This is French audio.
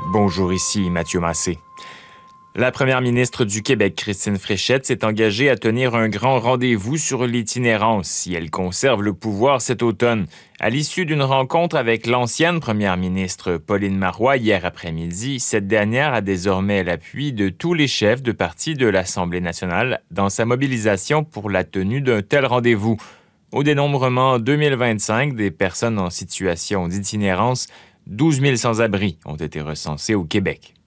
Bonjour, ici Mathieu Massé. La première ministre du Québec, Christine Fréchette, s'est engagée à tenir un grand rendez-vous sur l'itinérance si elle conserve le pouvoir cet automne. À l'issue d'une rencontre avec l'ancienne première ministre Pauline Marois hier après-midi, cette dernière a désormais l'appui de tous les chefs de parti de l'Assemblée nationale dans sa mobilisation pour la tenue d'un tel rendez-vous. Au dénombrement 2025 des personnes en situation d'itinérance, 12 000 sans-abri ont été recensés au Québec.